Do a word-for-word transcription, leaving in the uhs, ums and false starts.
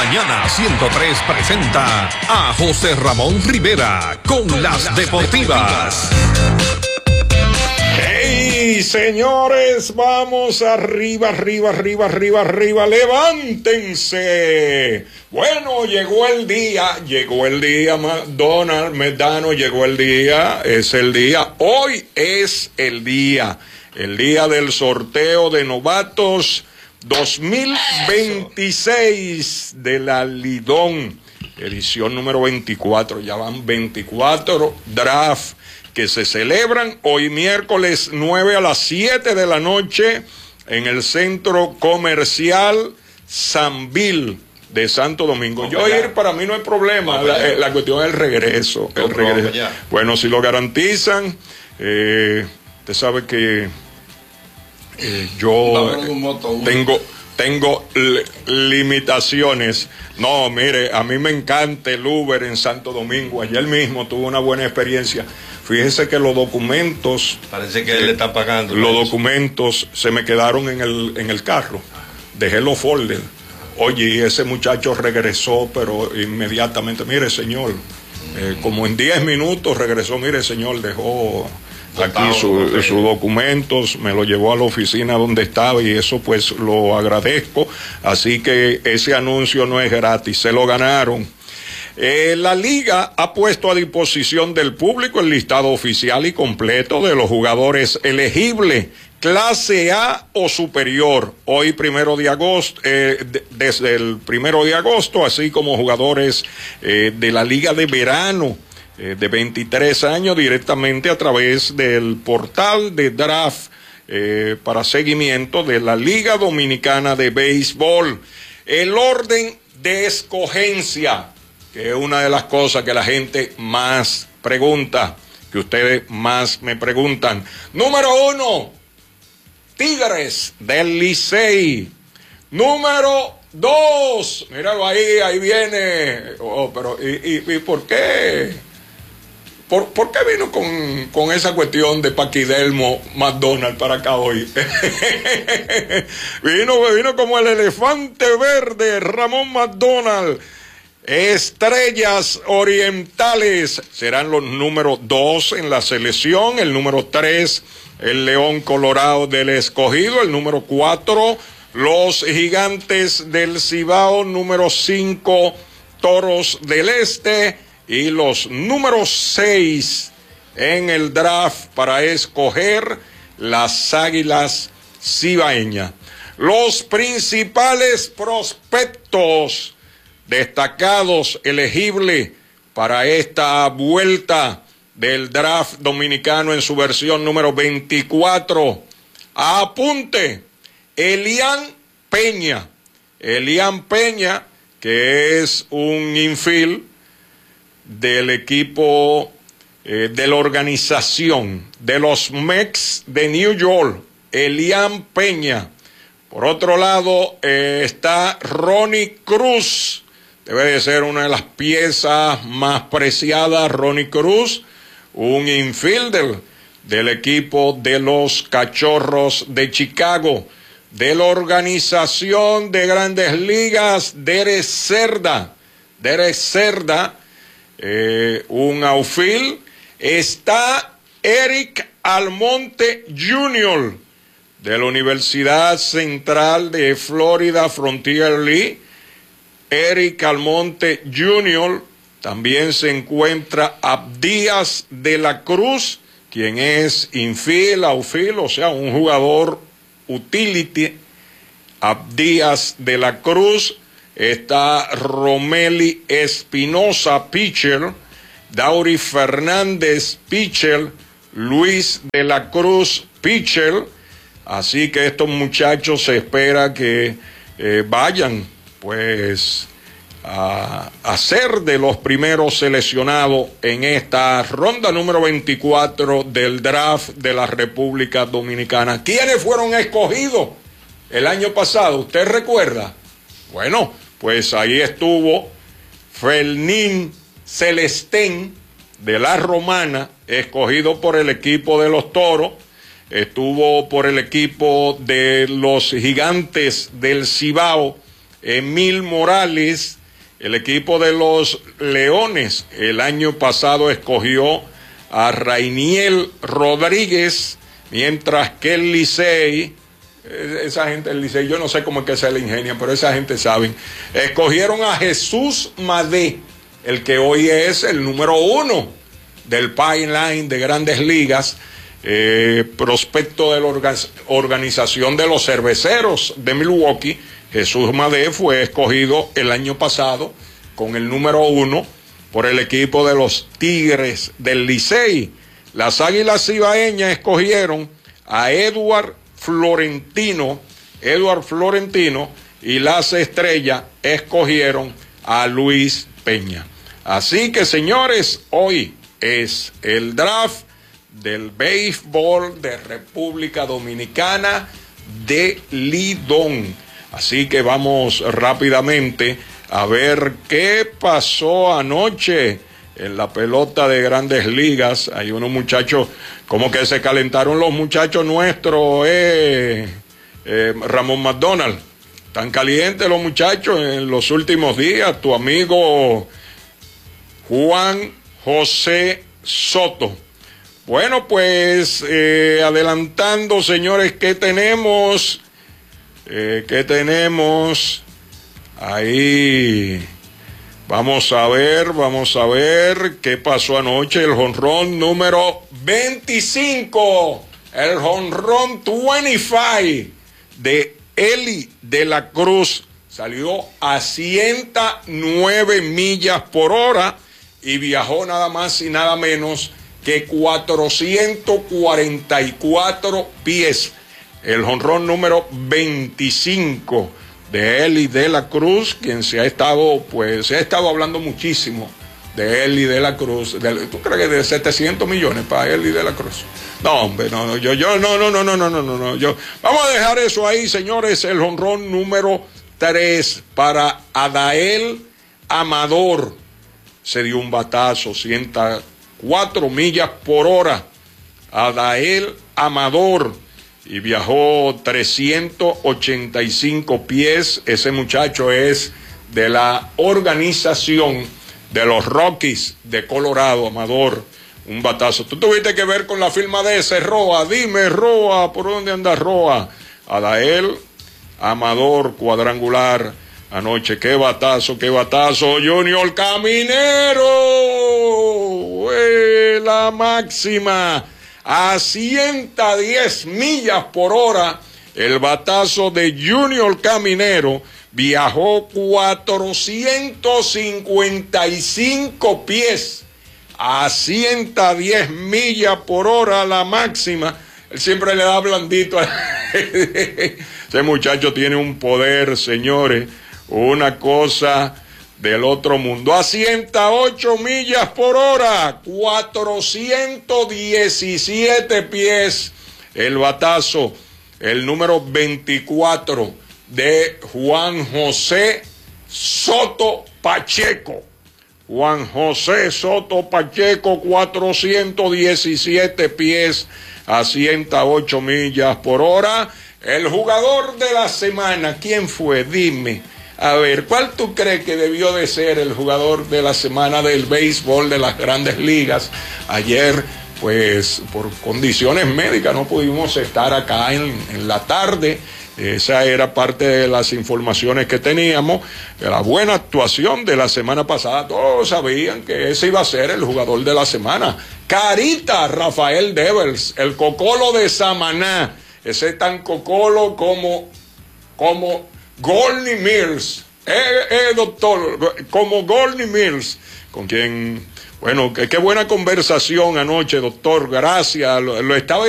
Mañana ciento tres presenta a José Ramón Rivera con, con las, las deportivas. ¡Hey, señores! Vamos arriba, arriba, arriba, arriba, arriba. ¡Levántense! Bueno, llegó el día, llegó el día, Donald Medano, llegó el día, es el día. Hoy es el día, el día del sorteo de novatos dos mil veintiséis de la Lidón, edición número veinticuatro. Ya van veinticuatro draft que se celebran hoy miércoles nueve a las siete de la noche en el Centro Comercial Sanvil de Santo Domingo. Yo ir para mí no hay problema, la, la cuestión es el regreso. El regreso. Bueno, si lo garantizan, eh, usted sabe que Eh, yo tengo tengo limitaciones. No, mire, a mí me encanta el Uber en Santo Domingo. Ayer mismo tuve una buena experiencia. Fíjese que los documentos, parece que él le está pagando. Los documentos se me quedaron en el en el carro. Dejé los folders. Oye, ese muchacho regresó, pero inmediatamente, mire, señor, eh, como en diez minutos regresó. Mire, señor, dejó aquí sus su documentos, me lo llevó a la oficina donde estaba y eso pues lo agradezco. Así que ese anuncio no es gratis, se lo ganaron. Eh, la liga ha puesto a disposición del público el listado oficial y completo de los jugadores elegibles, clase A o superior, hoy primero de agosto, eh, de, desde el primero de agosto, así como jugadores eh, de la liga de verano, de veintitrés años, directamente a través del portal de draft eh, para seguimiento de la Liga Dominicana de Béisbol. El orden de escogencia, que es una de las cosas que la gente más pregunta, que ustedes más me preguntan. Número uno, Tigres del Licey. Número dos, míralo ahí, ahí viene. Oh, pero ¿y, y, y por qué? ¿Por, ¿Por qué vino con, con esa cuestión de Paquidelmo McDonald para acá hoy? vino, vino como el elefante verde, Ramón McDonald. Estrellas Orientales serán los número dos en la selección. El número tres, el León Colorado del Escogido. El número cuatro, los Gigantes del Cibao. Número cinco, Toros del Este. Y los números seis en el draft para escoger las Águilas Cibaeñas. Los principales prospectos destacados elegibles para esta vuelta del draft dominicano en su versión número veinticuatro. Apunte, Elian Peña. Elian Peña, que es un infield del equipo eh, de la organización de los Mets de New York, Elian Peña. Por otro lado eh, está Ronnie Cruz, debe de ser una de las piezas más preciadas. Ronnie Cruz, un infielder del equipo de los Cachorros de Chicago. De la organización de Grandes Ligas, Derek Cerda. Derek Cerda, Eh, un outfield. Está Eric Almonte junior de la Universidad Central de Florida Frontier League. Eric Almonte junior También se encuentra Abdías de la Cruz, quien es infield, outfield, o sea, un jugador utility. Abdías de la Cruz. Está Romeli Espinosa, pitcher, Dauri Fernández, pitcher, Luis de la Cruz, pitcher. Así que estos muchachos se espera que eh, vayan pues a, a ser de los primeros seleccionados en esta ronda número veinticuatro del draft de la República Dominicana. ¿Quiénes fueron escogidos el año pasado? ¿Usted recuerda? Bueno, pues ahí estuvo Fernín Celestén de la Romana, escogido por el equipo de los Toros. Estuvo por el equipo de los Gigantes del Cibao Emil Morales. El equipo de los Leones el año pasado escogió a Rainiel Rodríguez, mientras que el Licey, esa gente del Licey, yo no sé cómo es que se le ingenia, pero esa gente sabe, escogieron a Jesús Madé, el que hoy es el número uno del pipeline de Grandes Ligas, eh, prospecto de la orga- organización de los cerveceros de Milwaukee. Jesús Madé fue escogido el año pasado con el número uno por el equipo de los Tigres del Licey. Las Águilas Cibaeñas escogieron a Edward Florentino, Edward Florentino, y las Estrellas escogieron a Luis Peña. Así que, señores, hoy es el draft del béisbol de República Dominicana de Lidón. Así que vamos rápidamente a ver qué pasó anoche en la pelota de Grandes Ligas. Hay unos muchachos, como que se calentaron los muchachos nuestros, eh, eh, Ramón McDonald. Tan calientes los muchachos en los últimos días. Tu amigo Juan José Soto. Bueno, pues eh, adelantando, señores, ¿qué tenemos? Eh, ¿Qué tenemos? Ahí vamos a ver, vamos a ver qué pasó anoche. El jonrón número veinticinco, el jonrón veinticinco de Eli de la Cruz, salió a ciento nueve millas por hora y viajó nada más y nada menos que cuatrocientos cuarenta y cuatro pies. El jonrón número veinticinco de Eli de la Cruz, quien se ha estado, pues, se ha estado hablando muchísimo de Eli de la Cruz. De, ¿Tú crees que de setecientos millones para Eli de la Cruz? No, hombre, no, no, yo, yo, no, no, no, no, no, no, no, no, yo. Vamos a dejar eso ahí, señores. El jonrón número tres para Adael Amador. Se dio un batazo, ciento cuatro millas por hora. Adael Amador. Y viajó trescientos ochenta y cinco pies. Ese muchacho es de la organización de los Rockies de Colorado, Amador. Un batazo. Tú tuviste que ver con la firma de ese, Roa. Dime, Roa, ¿por dónde anda Roa? Adael Amador, cuadrangular. Anoche, qué batazo, qué batazo. Junior Caminero. ¡Eh, la máxima! A ciento diez millas por hora, el batazo de Junior Caminero viajó cuatrocientos cincuenta y cinco pies a ciento diez millas por hora, la máxima. Él siempre le da blandito. Ese muchacho tiene un poder, señores, una cosa del otro mundo. A ciento ocho millas por hora, cuatrocientos diecisiete pies, el batazo, el número veinticuatro de Juan José Soto Pacheco. Juan José Soto Pacheco, cuatrocientos diecisiete pies a ciento ocho millas por hora. El jugador de la semana, ¿quién fue? Dime. A ver, ¿cuál tú crees que debió de ser el jugador de la semana del béisbol de las Grandes Ligas? Ayer, pues, por condiciones médicas no pudimos estar acá en, en la tarde. Esa era parte de las informaciones que teníamos, de la buena actuación de la semana pasada. Todos sabían que ese iba a ser el jugador de la semana. Carita Rafael Devers, el cocolo de Samaná. Ese tan cocolo como... como Golney Mills, eh, eh, doctor, como Golney Mills, con quien, bueno, qué, qué buena conversación anoche, doctor, gracias, lo, lo estaba